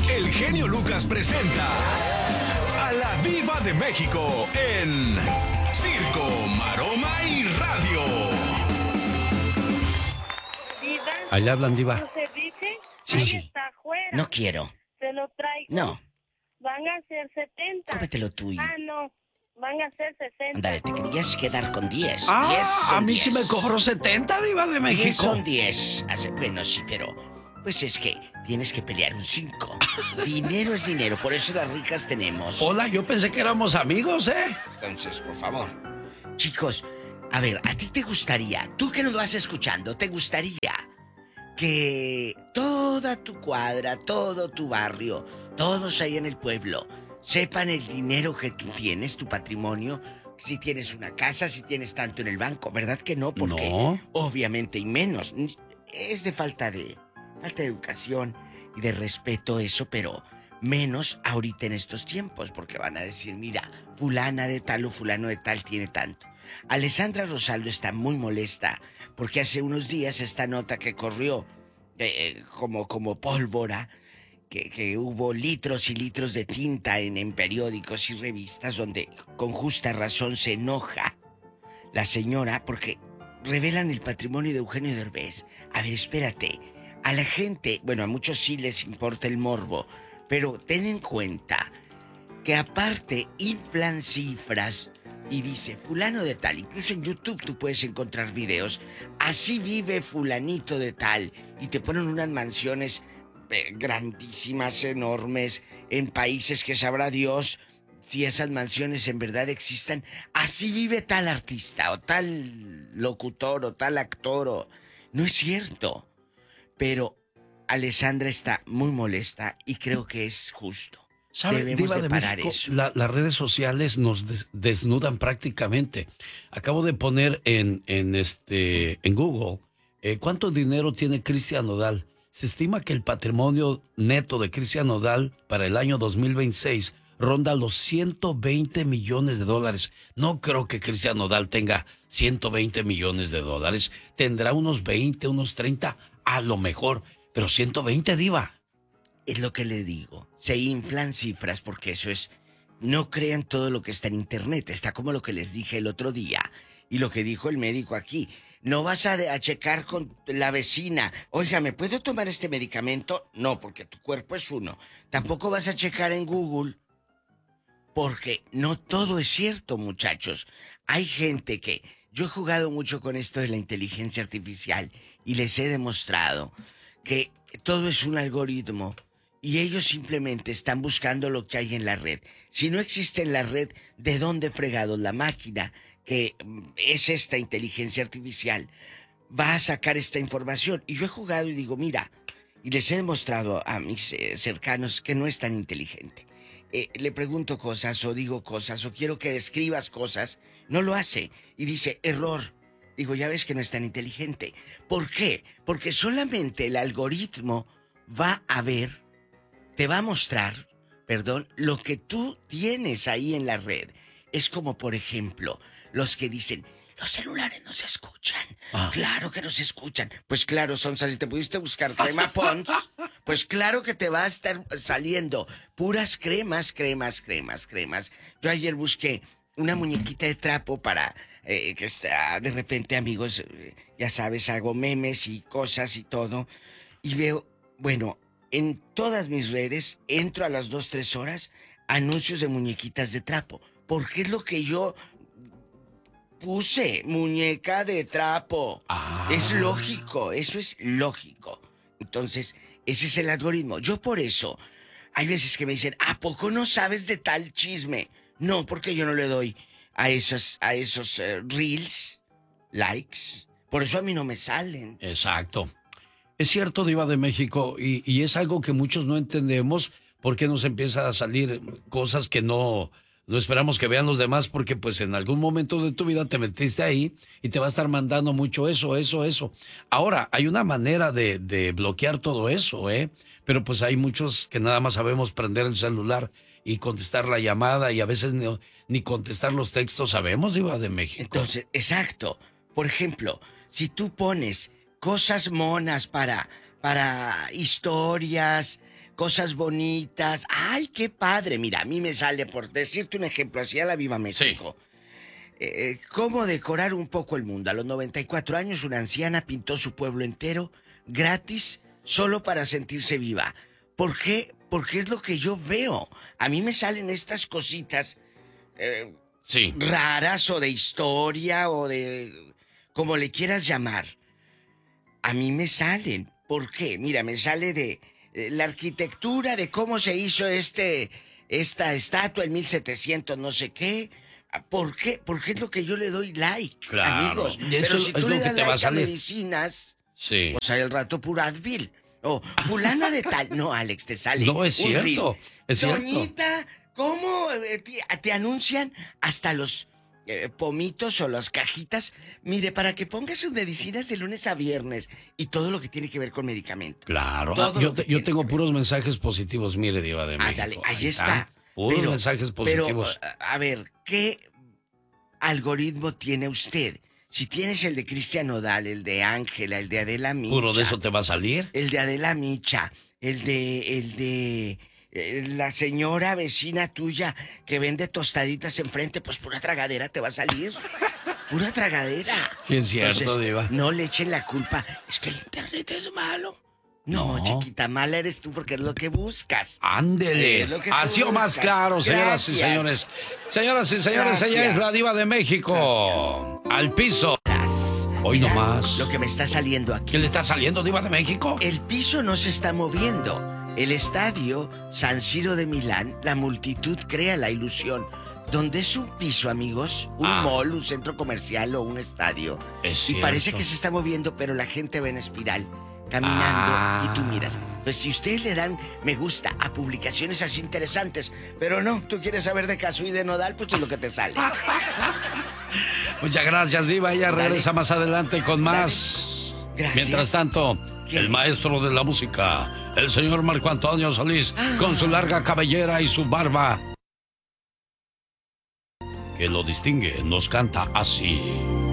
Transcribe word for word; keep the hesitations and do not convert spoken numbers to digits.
el genio Lucas presenta a la Diva de México en Circo, Maroma y Radio. Diva. Allá hablan, Diva. ¿Usted dice? Sí, Ahí sí. está afuera. No quiero. Se lo traigo. No. Van a ser setenta. Cómetelo tú. Ah, no. Van a ser sesenta. Ándale, te querías quedar con diez. Ah, diez son a mí diez. sí me cobró setenta, Diva de diez México. son diez. Hace- Bueno, sí, pero... Pues es que tienes que pelear un cinco. Dinero es dinero, por eso las ricas tenemos. Hola, yo pensé que éramos amigos, ¿eh? Entonces, por favor. Chicos, a ver, ¿a ti te gustaría, tú que nos vas escuchando, te gustaría que toda tu cuadra, todo tu barrio, todos ahí en el pueblo, sepan el dinero que tú tienes, tu patrimonio? Si tienes una casa, si tienes tanto en el banco, ¿verdad que no? Porque No. obviamente y menos. Es de falta de falta de educación y de respeto eso, pero menos ahorita en estos tiempos, porque van a decir, mira, fulana de tal o fulano de tal tiene tanto. Alessandra Rosaldo está muy molesta porque hace unos días esta nota que corrió eh, como, como pólvora, que, que hubo litros y litros de tinta en, en periódicos y revistas donde con justa razón se enoja la señora porque revelan el patrimonio de Eugenio Derbez. A ver, espérate. A la gente, bueno, a muchos sí les importa el morbo, pero ten en cuenta que aparte inflan cifras y dice fulano de tal. Incluso en YouTube tú puedes encontrar videos. Así vive fulanito de tal. Y te ponen unas mansiones eh, grandísimas, enormes, en países que sabrá Dios si esas mansiones en verdad existan. Así vive tal artista o tal locutor o tal actor. O... No es cierto. Pero Alessandra está muy molesta y creo que es justo. ¿Sabes, Debemos Diva de de parar México? eso. La- las redes sociales nos des- desnudan prácticamente. Acabo de poner en, en, este, en Google eh, cuánto dinero tiene Cristian Nodal. Se estima que el patrimonio neto de Cristian Nodal para el año dos mil veintiséis ronda los ciento veinte millones de dólares. No creo que Cristian Nodal tenga ciento veinte millones de dólares. Tendrá unos veinte, unos treinta, a lo mejor. Pero ciento veinte, Diva. Es lo que le digo. Se inflan cifras porque eso es... No crean todo lo que está en internet. Está como lo que les dije el otro día. Y lo que dijo el médico aquí. No vas a, a checar con la vecina. Oiga, ¿me puedo tomar este medicamento? No, porque tu cuerpo es uno. Tampoco vas a checar en Google. Porque no todo es cierto, muchachos. Hay gente que... Yo he jugado mucho con esto de la inteligencia artificial. Y les he demostrado que todo es un algoritmo. Y ellos simplemente están buscando lo que hay en la red. Si no existe en la red, ¿de dónde fregados la máquina, que es esta inteligencia artificial, va a sacar esta información? Y yo he jugado y digo, mira, y les he demostrado a mis eh, cercanos que no es tan inteligente. Eh, le pregunto cosas o digo cosas o quiero que describas cosas, no lo hace. Y dice, error. Digo, ya ves que no es tan inteligente. ¿Por qué? Porque solamente el algoritmo va a ver... te va a mostrar, perdón, lo que tú tienes ahí en la red. Es como, por ejemplo, los que dicen, los celulares no se escuchan. Ah. Claro que no se escuchan. Pues claro, Sonsa, si te pudiste buscar crema Pond's, pues claro que te va a estar saliendo puras cremas, cremas, cremas, cremas. Yo ayer busqué una muñequita de trapo para eh, que sea, de repente, amigos, eh, ya sabes, hago memes y cosas y todo. Y veo, bueno... En todas mis redes, entro a las dos, tres horas, anuncios de muñequitas de trapo. Porque es lo que yo puse, muñeca de trapo. Ah. Es lógico, eso es lógico. Entonces, ese es el algoritmo. Yo por eso, hay veces que me dicen, ¿a poco no sabes de tal chisme? No, porque yo no le doy a esos, a esos uh, reels, likes. Por eso a mí no me salen. Exacto. Es cierto, Diva de México, y, y es algo que muchos no entendemos, porque nos empieza a salir cosas que no, no esperamos que vean los demás, porque pues en algún momento de tu vida te metiste ahí y te va a estar mandando mucho eso, eso, eso. Ahora, hay una manera de, de bloquear todo eso, ¿eh? Pero pues hay muchos que nada más sabemos prender el celular y contestar la llamada, y a veces ni, ni contestar los textos sabemos, Diva de México. Entonces, exacto. Por ejemplo, si tú pones... cosas monas para, para historias, cosas bonitas. ¡Ay, qué padre! Mira, a mí me sale, por decirte un ejemplo, así a la Viva México. Sí. Eh, ¿Cómo decorar un poco el mundo? A los noventa y cuatro años, una anciana pintó su pueblo entero, gratis, solo para sentirse viva. ¿Por qué? Porque es lo que yo veo. A mí me salen estas cositas eh, sí. raras o de historia o de... como le quieras llamar. A mí me salen. ¿Por qué? Mira, me sale de... la arquitectura de cómo se hizo este esta estatua en mil setecientos no sé qué. ¿Por qué? Porque es lo que yo le doy like, claro, amigos. Pero si tú le das like a medicinas, sí. O sea, el rato pura Advil. O fulana de tal. No, Alex, te sale. No, es cierto. Reel. Es cierto. Doñita, ¿cómo te, te anuncian hasta los eh, pomitos o las cajitas? Mire, para que pongas sus medicinas de lunes a viernes y todo lo que tiene que ver con medicamentos. Claro. Ah, yo, te, yo tengo puros mensajes positivos, mire, Diva de México. Ándale, ahí, ahí está. está. Puros pero, mensajes positivos. Pero, a ver, ¿qué algoritmo tiene usted? Si tienes el de Cristian Nodal, el de Ángela, el de Adela Micha. ¿Puro de eso te va a salir? El de Adela Micha, el de... el de... Eh, la señora vecina tuya que vende tostaditas enfrente, pues pura tragadera te va a salir. Pura tragadera. Sí, es cierto, entonces, Diva. No le echen la culpa. Es que el internet es malo. No, no, chiquita, mala eres tú porque es lo que buscas. Ándele. Así o más claro, señoras Gracias. y señores. Señoras y señores, Gracias. ella es la Diva de México. Gracias. Al piso. Hoy Mira, nomás. Lo que me está saliendo aquí. ¿Qué le está saliendo, Diva de México? El piso no se está moviendo. El estadio San Siro de Milán, la multitud crea la ilusión. Donde es un piso, amigos, un ah. mall, un centro comercial o un estadio. Es y cierto. parece que se está moviendo, pero la gente va en espiral, caminando, ah. y tú miras. Entonces, si ustedes le dan me gusta a publicaciones así interesantes, pero no, tú quieres saber de Casu y de Nodal, pues es lo que te sale. Muchas gracias, Diva. Ella Dale. regresa más adelante con más. Gracias. Mientras tanto, el es? maestro de la música, el señor Marco Antonio Solís, ah. con su larga cabellera y su barba que lo distingue, nos canta así.